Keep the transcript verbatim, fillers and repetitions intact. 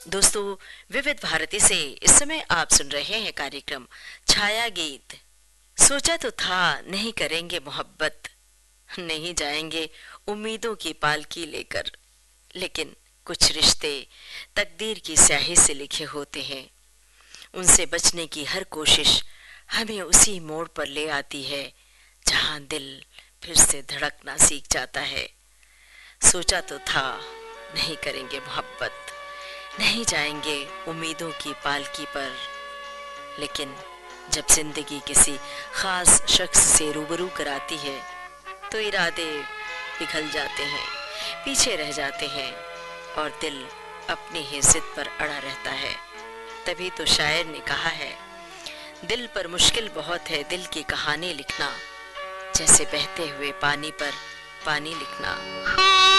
दोस्तों, विविध भारती से इस समय आप सुन रहे हैं कार्यक्रम छाया गीत। सोचा तो था नहीं करेंगे मोहब्बत, नहीं जाएंगे उम्मीदों की पालकी लेकर, लेकिन कुछ रिश्ते तकदीर की स्याही से लिखे होते हैं। उनसे बचने की हर कोशिश हमें उसी मोड़ पर ले आती है जहां दिल फिर से धड़कना सीख जाता है। सोचा तो था नहीं करेंगे मोहब्बत, नहीं जाएंगे उम्मीदों की पालकी पर, लेकिन जब जिंदगी किसी खास शख्स से रूबरू कराती है तो इरादे पिघल जाते हैं, पीछे रह जाते हैं और दिल अपनी ही जिद पर अड़ा रहता है। तभी तो शायर ने कहा है, दिल पर मुश्किल बहुत है दिल की कहानी लिखना, जैसे बहते हुए पानी पर पानी लिखना।